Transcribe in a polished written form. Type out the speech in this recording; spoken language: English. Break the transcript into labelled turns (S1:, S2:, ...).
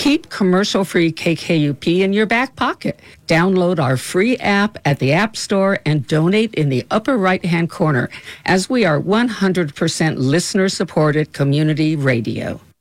S1: Keep commercial-free KKUP in your back pocket. Download our free app at the App Store and donate in the upper right-hand corner, as we are 100% listener-supported community radio.